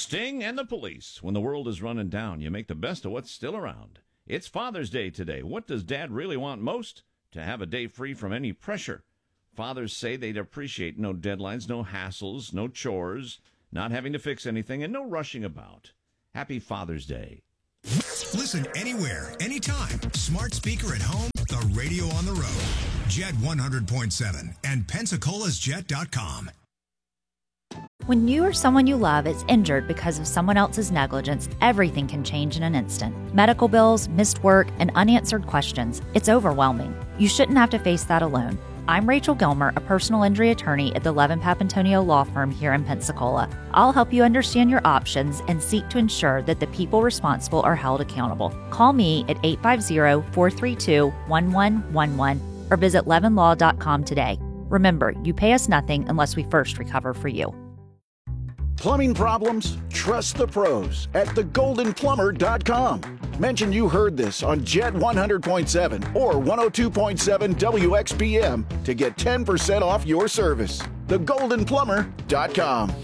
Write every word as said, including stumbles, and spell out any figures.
Sting and the Police. When the world is running down, you make the best of what's still around. It's Father's Day today. What does Dad really want most? To have a day free from any pressure. Fathers say they'd appreciate no deadlines, no hassles, no chores, not having to fix anything, and no rushing about. Happy Father's Day. Listen anywhere, anytime. Smart speaker at home, the radio on the road. Jet one hundred point seven and Pensacola's jet dot com. When you or someone you love is injured because of someone else's negligence, everything can change in an instant. Medical bills, missed work, and unanswered questions. It's overwhelming. You shouldn't have to face that alone. I'm Rachel Gilmer, a personal injury attorney at the Levin Papantonio Law Firm here in Pensacola. I'll help you understand your options and seek to ensure that the people responsible are held accountable. Call me at eight five zero, four three two, one one one one or visit levin law dot com today. Remember, you pay us nothing unless we first recover for you. Plumbing problems? Trust the pros at the golden plumber dot com. Mention you heard this on Jet one hundred point seven or one oh two point seven W X P M to get ten percent off your service. the golden plumber dot com.